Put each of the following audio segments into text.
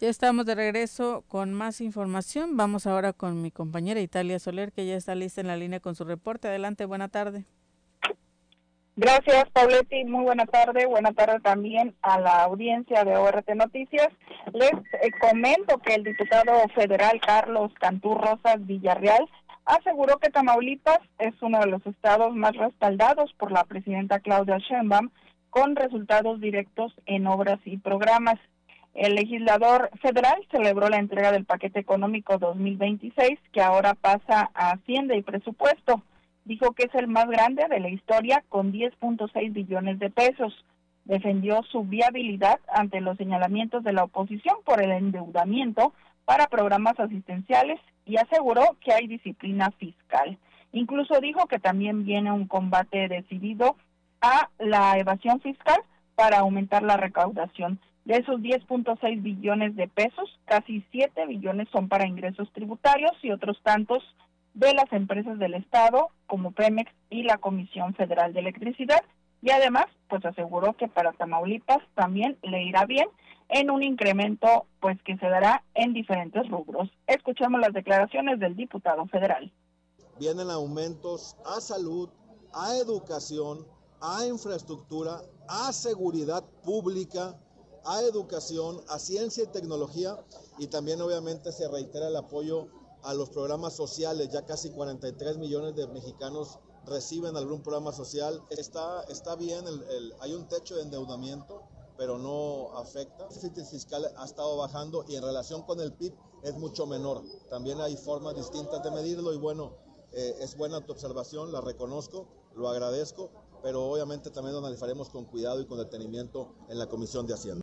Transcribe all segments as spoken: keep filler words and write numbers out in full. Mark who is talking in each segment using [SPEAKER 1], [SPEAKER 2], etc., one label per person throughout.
[SPEAKER 1] Ya estamos de regreso con más información. Vamos ahora con mi compañera Italia Soler, que ya está lista en la línea con su reporte. Adelante, buena tarde.
[SPEAKER 2] Gracias, Pauletti. Muy buena tarde. Buena tarde también a la audiencia de O R T Noticias. Les eh, comento que el diputado federal Carlos Cantú Rosas Villarreal aseguró que Tamaulipas es uno de los estados más respaldados por la presidenta Claudia Sheinbaum, con resultados directos en obras y programas. El legislador federal celebró la entrega del paquete económico dos mil veintiséis, que ahora pasa a Hacienda y Presupuesto. Dijo que es el más grande de la historia, con diez punto seis billones de pesos. Defendió su viabilidad ante los señalamientos de la oposición por el endeudamiento para programas asistenciales y aseguró que hay disciplina fiscal. Incluso dijo que también viene un combate decidido a la evasión fiscal para aumentar la recaudación. De esos diez punto seis billones de pesos, casi siete billones son para ingresos tributarios y otros tantos de las empresas del Estado, como Pemex y la Comisión Federal de Electricidad, y además, pues aseguró que para Tamaulipas también le irá bien en un incremento, pues que se dará en diferentes rubros. Escuchamos las declaraciones del diputado federal.
[SPEAKER 3] Vienen aumentos a salud, a educación, a infraestructura, a seguridad pública, a educación, a ciencia y tecnología, y también obviamente se reitera el apoyo a los programas sociales. Ya casi cuarenta y tres millones de mexicanos reciben algún programa social. Está, está bien, el, el, hay un techo de endeudamiento, pero no afecta. El déficit fiscal ha estado bajando y en relación con el P I B es mucho menor. También hay formas distintas de medirlo y bueno, eh, es buena tu observación, la reconozco, lo agradezco, pero obviamente también lo analizaremos con cuidado y con detenimiento en la Comisión de Hacienda.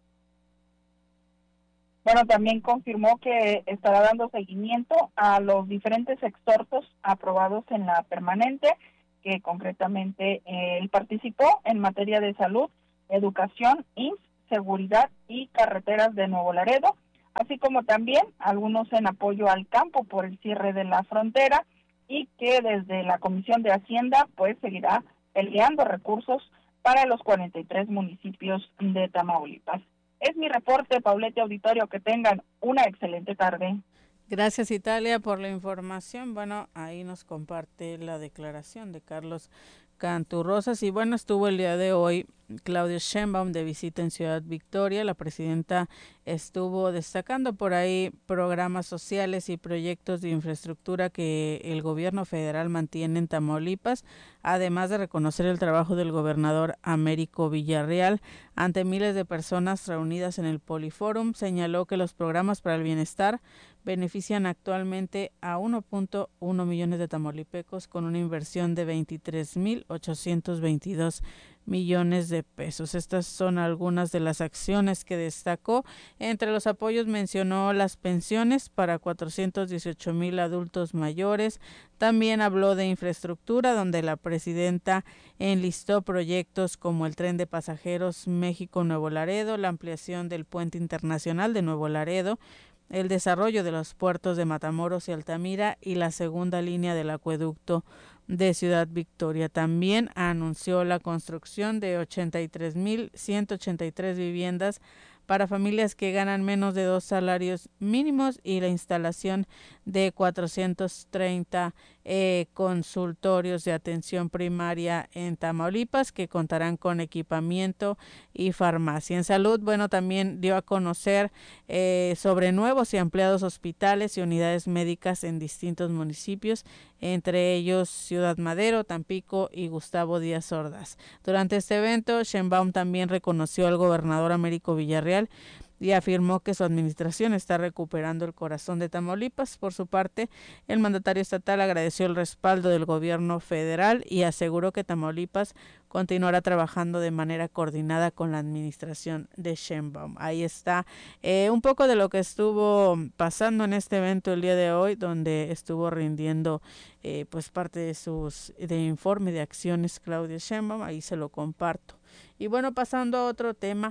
[SPEAKER 2] Bueno, también confirmó que estará dando seguimiento a los diferentes exhortos aprobados en la permanente, que concretamente eh, él participó en materia de salud, educación, I M S S, seguridad y carreteras de Nuevo Laredo, así como también algunos en apoyo al campo por el cierre de la frontera, y que desde la Comisión de Hacienda pues seguirá peleando recursos para los cuarenta y tres municipios de Tamaulipas. Es mi reporte, Paulete Auditorio, que tengan una excelente tarde.
[SPEAKER 1] Gracias, Italia, por la información. Bueno, ahí nos comparte la declaración de Carlos Cantú Rosas. Y bueno, estuvo el día de hoy Claudia Sheinbaum de visita en Ciudad Victoria. La presidenta estuvo destacando por ahí programas sociales y proyectos de infraestructura que el gobierno federal mantiene en Tamaulipas, además de reconocer el trabajo del gobernador Américo Villarreal ante miles de personas reunidas en el Poliforum. Señaló que los programas para el bienestar benefician actualmente a uno punto uno millones de tamaulipecos con una inversión de veintitrés mil ochocientos veintidós millones de pesos. Estas son algunas de las acciones que destacó. Entre los apoyos mencionó las pensiones para cuatrocientos dieciocho mil adultos mayores. También habló de infraestructura, donde la presidenta enlistó proyectos como el tren de pasajeros México-Nuevo Laredo, la ampliación del puente internacional de Nuevo Laredo, el desarrollo de los puertos de Matamoros y Altamira y la segunda línea del acueducto de Ciudad Victoria. También anunció la construcción de ochenta y tres mil ciento ochenta y tres viviendas para familias que ganan menos de dos salarios mínimos y la instalación de cuatrocientos treinta eh, consultorios de atención primaria en Tamaulipas que contarán con equipamiento y farmacia. En salud, bueno, también dio a conocer eh, sobre nuevos y ampliados hospitales y unidades médicas en distintos municipios, entre ellos Ciudad Madero, Tampico y Gustavo Díaz Ordaz. Durante este evento, Sheinbaum también reconoció al gobernador Américo Villarreal y afirmó que su administración está recuperando el corazón de Tamaulipas. Por su parte, el mandatario estatal agradeció el respaldo del gobierno federal y aseguró que Tamaulipas continuará trabajando de manera coordinada con la administración de Sheinbaum. Ahí está eh, un poco de lo que estuvo pasando en este evento el día de hoy, donde estuvo rindiendo eh, pues parte de sus de informe de acciones Claudia Sheinbaum. Ahí se lo comparto. Y bueno, pasando a otro tema,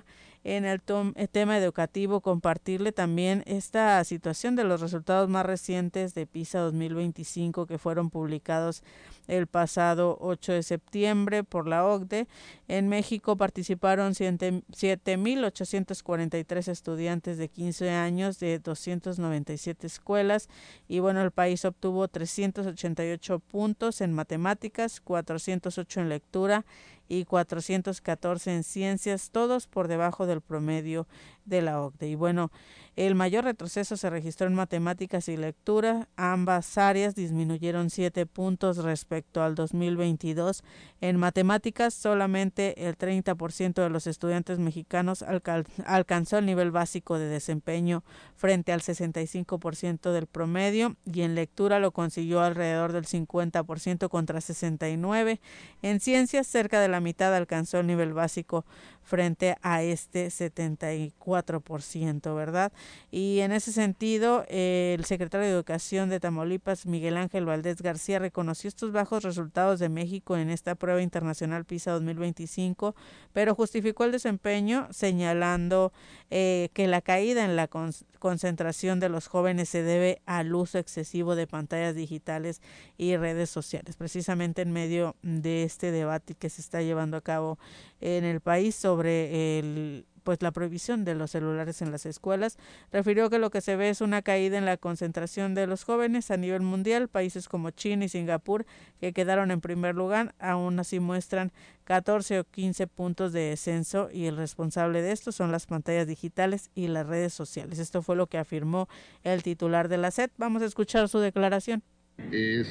[SPEAKER 1] en el, tom, el tema educativo, compartirle también esta situación de los resultados más recientes de PISA dos mil veinticinco que fueron publicados el pasado ocho de septiembre por la O C D E. En México participaron siete mil ochocientos cuarenta y tres estudiantes de quince años de doscientas noventa y siete escuelas y bueno, el país obtuvo trescientos ochenta y ocho puntos en matemáticas, cuatrocientos ocho en lectura y cuatrocientos catorce en ciencias, todos por debajo del promedio de la O C D E. Y bueno, el mayor retroceso se registró en matemáticas y lectura. Ambas áreas disminuyeron siete puntos respecto al dos mil veintidós. En matemáticas, solamente el treinta por ciento de los estudiantes mexicanos alcal- alcanzó el nivel básico de desempeño frente al sesenta y cinco por ciento del promedio, y en lectura lo consiguió alrededor del cincuenta por ciento contra sesenta y nueve por ciento. En ciencias, cerca de la mitad alcanzó el nivel básico frente a este setenta y cuatro por ciento, ¿verdad? Y en ese sentido, eh, el secretario de Educación de Tamaulipas, Miguel Ángel Valdés García, reconoció estos bajos resultados de México en esta prueba internacional PISA dos mil veinticinco, pero justificó el desempeño señalando eh, que la caída en la con- concentración de los jóvenes se debe al uso excesivo de pantallas digitales y redes sociales, precisamente en medio de este debate que se está llevando a cabo en el país sobre el pues la prohibición de los celulares en las escuelas. Refirió que lo que se ve es una caída en la concentración de los jóvenes a nivel mundial. Países como China y Singapur, que quedaron en primer lugar, aún así muestran catorce o quince puntos de descenso, y el responsable de esto son las pantallas digitales y las redes sociales. Esto fue lo que afirmó el titular de la S E P. Vamos a escuchar su declaración.
[SPEAKER 4] Es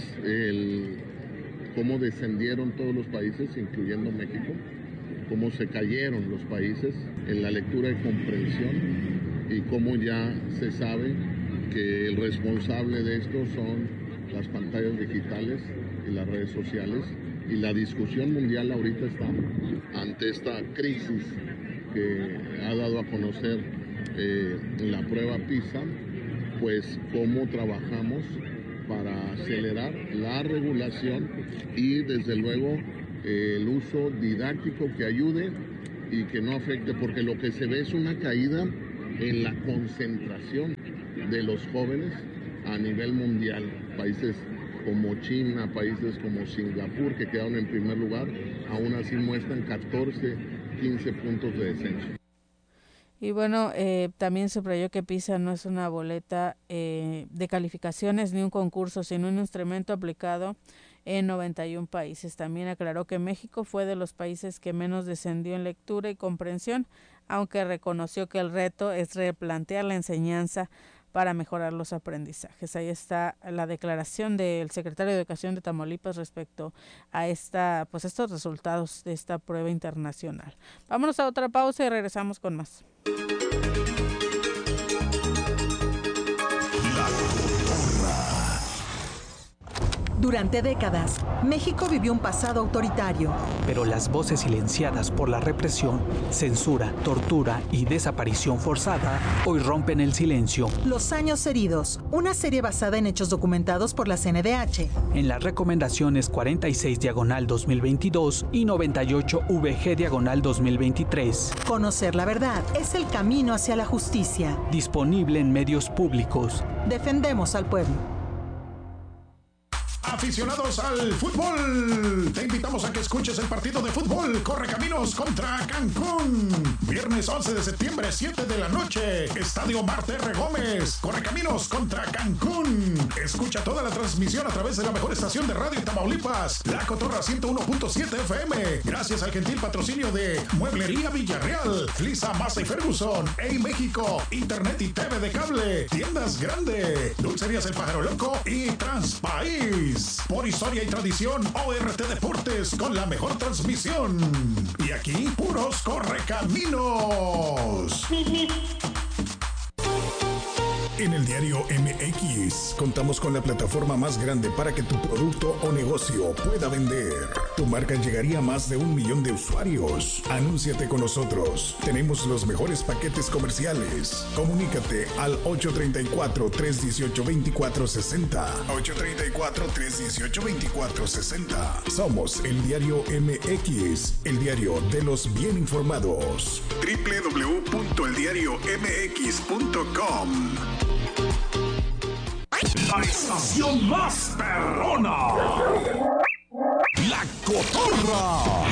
[SPEAKER 4] el cómo descendieron todos los países, incluyendo México, cómo se cayeron los países en la lectura y comprensión, y cómo ya se sabe que el responsable de esto son las pantallas digitales y las redes sociales, y la discusión mundial ahorita está ante esta crisis que ha dado a conocer eh, la prueba PISA, pues cómo trabajamos para acelerar la regulación y desde luego eh, el uso didáctico que ayude y que no afecte, porque lo que se ve es una caída en la concentración de los jóvenes a nivel mundial. Países como China, países como Singapur, que quedaron en primer lugar, aún así muestran catorce, quince puntos de descenso.
[SPEAKER 1] Y bueno, eh, también subrayó que PISA no es una boleta eh, de calificaciones ni un concurso, sino un instrumento aplicado en noventa y uno países. También aclaró que México fue de los países que menos descendió en lectura y comprensión, aunque reconoció que el reto es replantear la enseñanza para mejorar los aprendizajes. Ahí está la declaración del secretario de Educación de Tamaulipas respecto a esta, pues estos resultados de esta prueba internacional. Vámonos a otra pausa y regresamos con más.
[SPEAKER 5] Durante décadas, México vivió un pasado autoritario.
[SPEAKER 6] Pero las voces silenciadas por la represión, censura, tortura y desaparición forzada hoy rompen el silencio.
[SPEAKER 5] Los años heridos, una serie basada en hechos documentados por la C N D H.
[SPEAKER 6] En las recomendaciones cuarenta y seis diagonal dos mil veintidós y noventa y ocho V G diagonal dos mil veintitrés.
[SPEAKER 5] Conocer la verdad es el camino hacia la justicia.
[SPEAKER 6] Disponible en medios públicos.
[SPEAKER 5] Defendemos al pueblo.
[SPEAKER 7] Aficionados al fútbol, te invitamos a que escuches el partido de fútbol Correcaminos contra Cancún. Viernes once de septiembre, siete de la noche, Estadio Marte R. Gómez. Correcaminos contra Cancún. Escucha toda la transmisión a través de la mejor estación de radio en Tamaulipas, La Cotorra ciento uno punto siete F M. Gracias al gentil patrocinio de Mueblería Villarreal, Flisa, Massa y Ferguson, Ey México, Internet y T V de cable, Tiendas Grande, Dulcerías El Pájaro Loco y Transpaís. Por historia y tradición, O R T Deportes con la mejor transmisión. Y aquí, puros Correcaminos. En el diario M X contamos con la plataforma más grande para que tu producto o negocio pueda vender. Tu marca llegaría a más de un millón de usuarios. Anúnciate con nosotros. Tenemos los mejores paquetes comerciales. Comunícate al ocho tres cuatro, tres uno ocho, dos cuatro seis cero. ocho tres cuatro, tres uno ocho, dos cuatro seis cero. Somos el diario M X, el diario de los bien informados. doble u doble u doble u punto el diario m x punto com.
[SPEAKER 8] La estación más perrona. La Cotorra.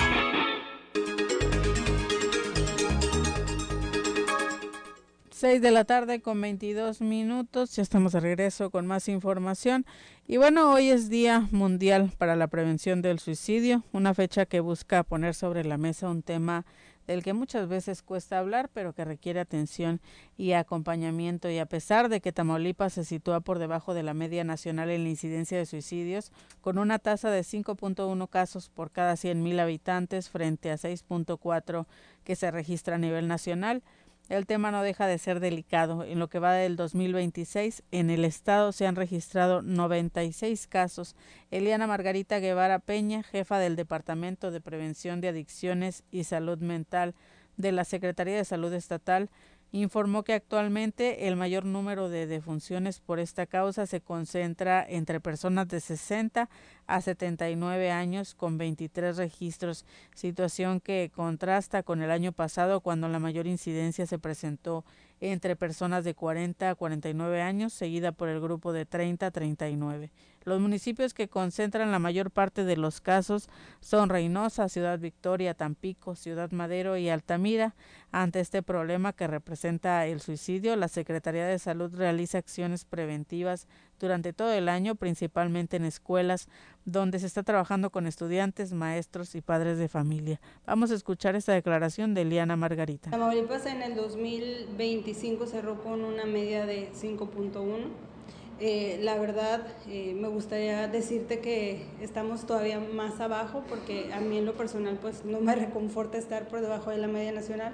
[SPEAKER 1] seis de la tarde con veintidós minutos, ya estamos de regreso con más información. Y bueno, hoy es Día Mundial para la Prevención del Suicidio, una fecha que busca poner sobre la mesa un tema del que muchas veces cuesta hablar, pero que requiere atención y acompañamiento. Y a pesar de que Tamaulipas se sitúa por debajo de la media nacional en la incidencia de suicidios, con una tasa de cinco punto uno casos por cada cien mil habitantes frente a seis punto cuatro que se registra a nivel nacional, el tema no deja de ser delicado. En lo que va del dos mil veintiséis, en el estado se han registrado noventa y seis casos. Eliana Margarita Guevara Peña, jefa del Departamento de Prevención de Adicciones y Salud Mental de la Secretaría de Salud Estatal, informó que actualmente el mayor número de defunciones por esta causa se concentra entre personas de sesenta a setenta y nueve años, con veintitrés registros, situación que contrasta con el año pasado, cuando la mayor incidencia se presentó entre personas de cuarenta a cuarenta y nueve años, seguida por el grupo de treinta a treinta y nueve. Los municipios que concentran la mayor parte de los casos son Reynosa, Ciudad Victoria, Tampico, Ciudad Madero y Altamira. Ante este problema que representa el suicidio, la Secretaría de Salud realiza acciones preventivas durante todo el año, principalmente en escuelas, donde se está trabajando con estudiantes, maestros y padres de familia. Vamos a escuchar esta declaración de Eliana Margarita.
[SPEAKER 9] Tamaulipas en el dos mil veinticinco cerró con una media de cinco punto uno. Eh, la verdad, eh, me gustaría decirte que estamos todavía más abajo, porque a mí en lo personal pues no me reconforta estar por debajo de la media nacional,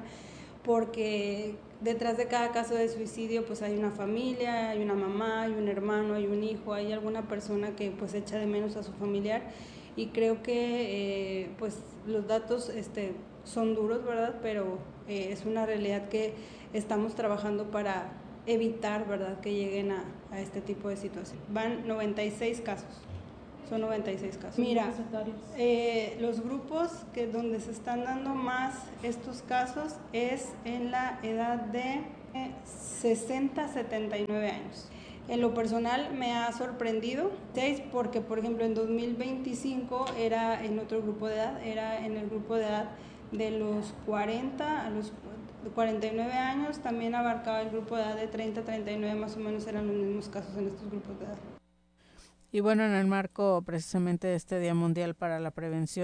[SPEAKER 9] porque detrás de cada caso de suicidio pues hay una familia, hay una mamá, hay un hermano, hay un hijo, hay alguna persona que pues echa de menos a su familiar, y creo que eh, pues los datos este, son duros, ¿verdad? Pero eh, es una realidad que estamos trabajando para evitar, ¿verdad?, que lleguen a, a este tipo de situación. Van noventa y seis casos, son noventa y seis casos. Mira, eh, los grupos que donde se están dando más estos casos es en la edad de sesenta a setenta y nueve años. En lo personal me ha sorprendido, seis, porque por ejemplo en dos mil veinticinco era en otro grupo de edad, era en el grupo de edad de los cuarenta a los cuarenta y nueve años, también abarcaba el grupo de edad de treinta a treinta y nueve, más o menos eran los mismos casos en estos grupos de edad.
[SPEAKER 1] Y bueno, en el marco precisamente de este Día Mundial para la Prevención